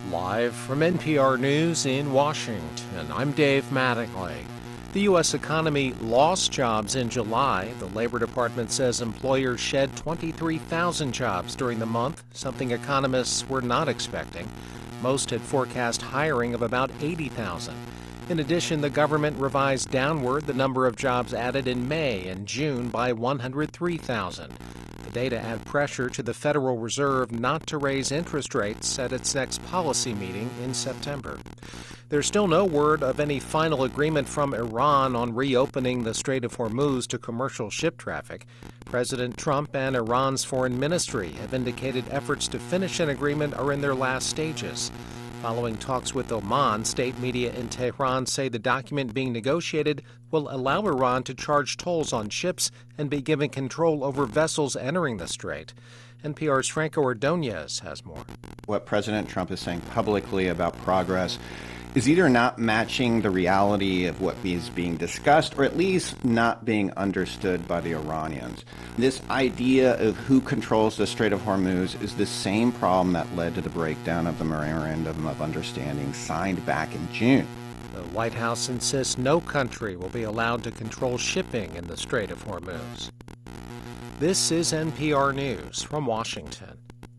Live from NPR News in Washington, I'm Dave Mattingly. The U.S. economy lost jobs in July. The Labor Department says employers shed 23,000 jobs during the month, something economists were not expecting. Most had forecast hiring of about 80,000. In addition, the government revised downward the number of jobs added in May and June by 103,000. The data add pressure to the Federal Reserve not to raise interest rates at its next policy meeting in September. There's still no word of any final agreement from Iran on reopening the Strait of Hormuz to commercial ship traffic. President Trump and Iran's foreign ministry have indicated efforts to finish an agreement are in their last stages. Following talks with Oman, state media in Tehran say the document being negotiated will allow Iran to charge tolls on ships and be given control over vessels entering the strait. NPR's Franco Ordonez has more. What President Trump is saying publicly about progress is either not matching the reality of what is being discussed or at least not being understood by the Iranians. This idea of who controls the Strait of Hormuz is the same problem that led to the breakdown of the Memorandum of Understanding signed back in June. The White House insists no country will be allowed to control shipping in the Strait of Hormuz. This is NPR News from Washington.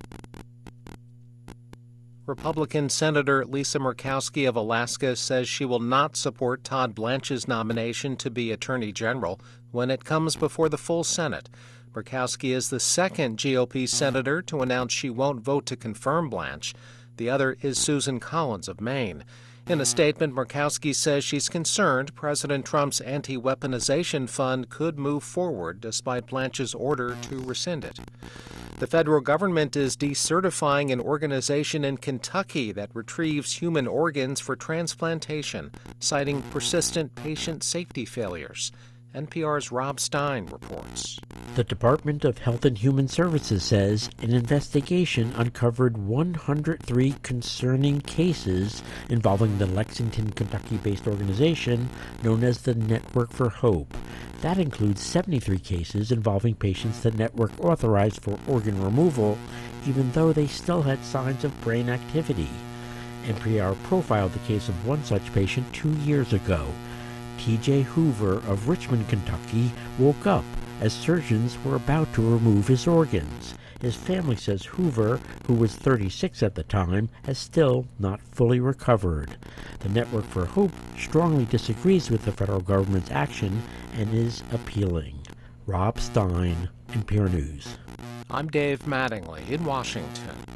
Republican Senator Lisa Murkowski of Alaska says she will not support Todd Blanche's nomination to be Attorney General when it comes before the full Senate. Murkowski is the second GOP senator to announce she won't vote to confirm Blanche. The other is Susan Collins of Maine. In a statement, Murkowski says she's concerned President Trump's anti-weaponization fund could move forward despite Blanche's order to rescind it. The federal government is decertifying an organization in Kentucky that retrieves human organs for transplantation, citing persistent patient safety failures. NPR's Rob Stein reports. The Department of Health and Human Services says an investigation uncovered 103 concerning cases involving the Lexington, Kentucky-based organization known as the Network for Hope. That includes 73 cases involving patients the network authorized for organ removal, even though they still had signs of brain activity. NPR profiled the case of one such patient 2 years ago. T.J. Hoover of Richmond, Kentucky, woke up as surgeons were about to remove his organs. His family says Hoover, who was 36 at the time, has still not fully recovered. The Network for Hope strongly disagrees with the federal government's action and is appealing. Rob Stein, NPR News. I'm Dave Mattingly in Washington.